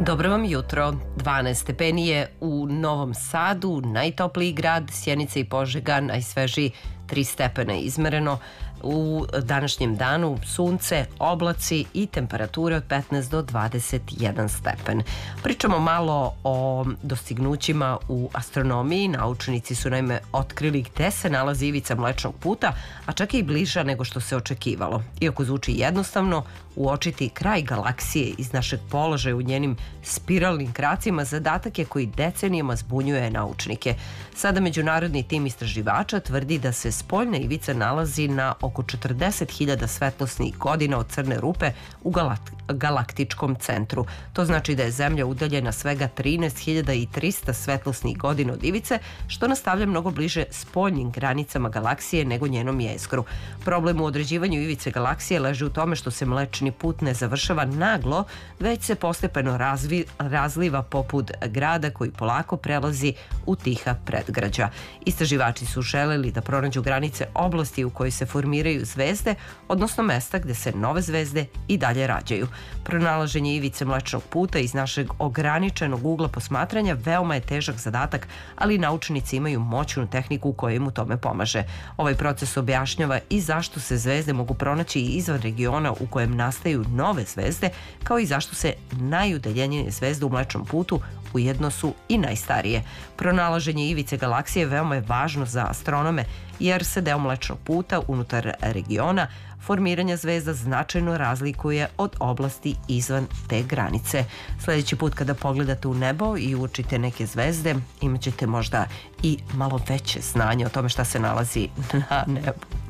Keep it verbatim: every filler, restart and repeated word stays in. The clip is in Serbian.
Dobro vam jutro. dvanaest stepeni je u Novom Sadu, najtopliji grad, Sjenica i Požega, najsvežiji tri stepena izmereno. U današnjem danu sunce, oblaci i temperature od petnaest do dvadeset jedan stepen. Pričamo malo o dostignućima u astronomiji. Naučnici su naime otkrili gde se nalazi ivica Mlečnog puta, a čak i bliža nego što se očekivalo. Iako zvuči jednostavno, uočiti kraj galaksije iz našeg položaja u njenim spiralnim kracima zadatak je koji decenijama zbunjuje naučnike. Sada međunarodni tim istraživača tvrdi da se spoljna ivica nalazi na oko četrdeset hiljada svetlosnih godina od crne rupe u galaktičkom centru. To znači da je Zemlja udaljena svega trinaest hiljada trista svetlosnih godina od ivice, što nas stavlja mnogo bliže spoljnim granicama galaksije nego njenom jezgru. Problem u određivanju ivice galaksije leži u tome što se Mlečni put ne završava naglo, već se postepeno razvi, razliva poput grada koji polako prelazi u tiha predgrađa. Istraživači su želeli da pronađu granice oblasti u kojoj se formiraju zvezde, odnosno mesta gde se nove zvezde i dalje rađaju. Pronalaženje ivice Mlečnog puta iz našeg ograničenog ugla posmatranja veoma je težak zadatak, ali naučnici imaju moćnu tehniku koja im u tome pomaže. Ovaj proces objašnjava i zašto se zvezde mogu pronaći i izvan regiona u kojem nastaju nove zvezde, kao i zašto se najudaljenije zvezde u Mlečnom putu ujedno su i najstarije. Pronalaženje ivice galaksije veoma je važno za astronome, jer se deo Mlečnog puta unutar regiona formiranja zvezda značajno razlikuje od oblasti izvan te granice. Sljedeći put kada pogledate u nebo i uočite neke zvezde, imat ćete možda i malo veće znanje o tome šta se nalazi na nebu.